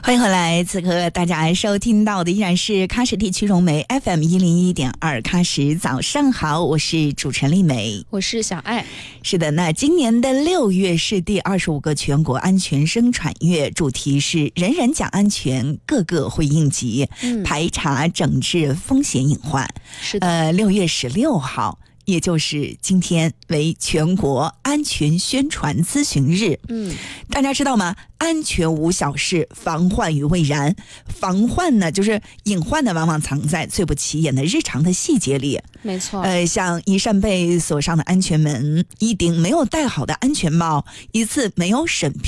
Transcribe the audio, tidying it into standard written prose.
欢迎回来，此刻大家收听到的依然是喀什地区融媒 FM101.2喀什早上好，我是主持人丽美， 我是小爱。 是的，那今年的6月是第25个全国安全生产月，主题是人人讲安全，个个会应急，排查整治风险隐患。 是的 ，6月16号。也就是今天为全国安全宣传咨询日。大家知道吗？安全无小事，防患于未然。防患呢，就是隐患呢，往往藏在最不起眼的日常的细节里。 没错。 像一扇被锁上的安全门，一顶没有戴好的安全帽，一次没有审